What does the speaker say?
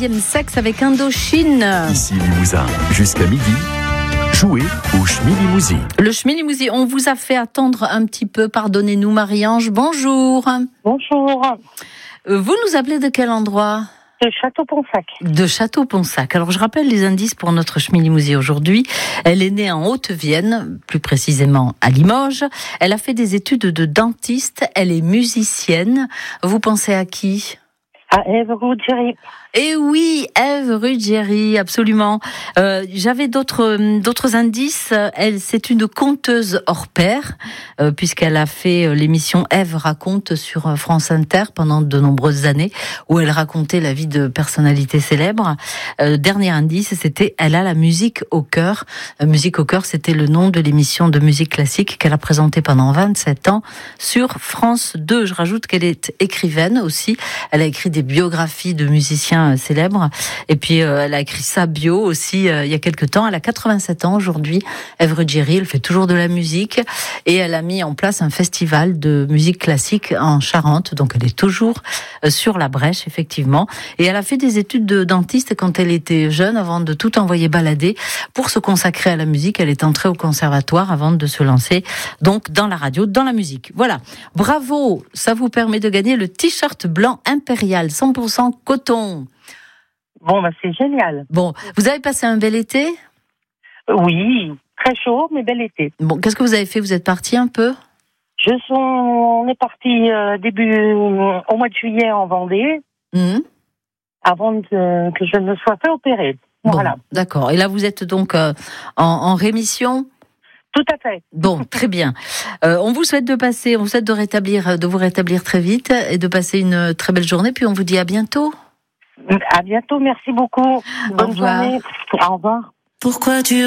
Troisième sexe avec Indochine. Ici Limousin, jusqu'à midi, jouez au Schmilimousi. Le Schmilimousi, on vous a fait attendre un petit peu, pardonnez-nous Marie-Ange, bonjour. Bonjour. Vous nous appelez de quel endroit ? De Château-Ponsac. De Château-Ponsac. Alors je rappelle les indices pour notre Schmilimousi aujourd'hui. Elle est née en Haute-Vienne, plus précisément à Limoges. Elle a fait des études de dentiste, elle est musicienne. Vous pensez à qui ? À Ève Ruggieri. Eh oui, Ève Ruggieri, absolument. J'avais d'autres indices. C'est une conteuse hors pair, puisqu'elle a fait l'émission Ève raconte sur France Inter pendant de nombreuses années, où elle racontait la vie de personnalités célèbres. Dernier indice, c'était elle a la musique au cœur. Musique au cœur, c'était le nom de l'émission de musique classique qu'elle a présentée pendant 27 ans sur France 2. Je rajoute qu'elle est écrivaine aussi. Elle a écrit des biographies de musiciens célèbre. Et puis, elle a écrit sa bio aussi il y a quelques temps. Elle a 87 ans aujourd'hui. Ève Ruggieri, elle fait toujours de la musique. Et elle a mis en place un festival de musique classique en Charente. Donc, elle est toujours sur la brèche, effectivement. Et elle a fait des études de dentiste quand elle était jeune, avant de tout envoyer balader. Pour se consacrer à la musique, elle est entrée au conservatoire avant de se lancer donc dans la radio, dans la musique. Voilà. Bravo! Ça vous permet de gagner le t-shirt blanc impérial, 100% coton. Bon, c'est génial. Bon, vous avez passé un bel été ? Oui, très chaud, mais bel été. Bon, qu'est-ce que vous avez fait ? Vous êtes parti un peu ? On est parti au mois de juillet en Vendée, avant que je ne sois fait opérer. Voilà. Bon, d'accord. Et là, vous êtes donc en rémission ? Tout à fait. Bon, très bien. On vous souhaite de vous rétablir très vite et de passer une très belle journée. Puis on vous dit à bientôt. À bientôt, merci beaucoup. Bonne journée. Au revoir. Pourquoi tu